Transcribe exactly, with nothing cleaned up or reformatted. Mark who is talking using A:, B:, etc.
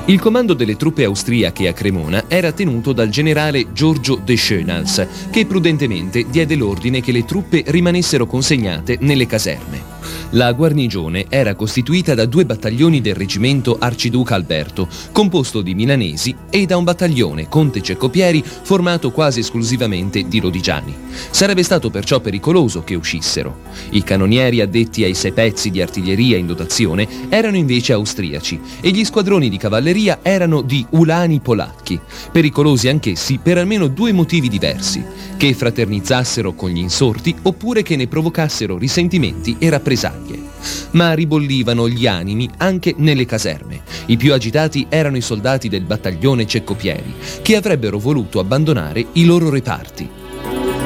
A: Il comando delle truppe austriache a Cremona era tenuto dal generale Giorgio de Schönals, che prudentemente diede l'ordine che le truppe rimanessero consegnate nelle caserme. La guarnigione era costituita da due battaglioni del reggimento Arciduca Alberto, composto di milanesi, e da un battaglione Conte Ceccopieri formato quasi esclusivamente di rodigiani. Sarebbe stato perciò pericoloso che uscissero. I cannonieri addetti ai sei pezzi di artiglieria in dotazione erano invece austriaci e gli squadroni di cavalleria erano di ulani polacchi, pericolosi anch'essi per almeno due motivi diversi: che fraternizzassero con gli insorti oppure che ne provocassero risentimenti e rappresaglie. Ma ribollivano gli animi anche nelle caserme. I più agitati erano i soldati del battaglione Ceccopieri, che avrebbero voluto abbandonare i loro reparti.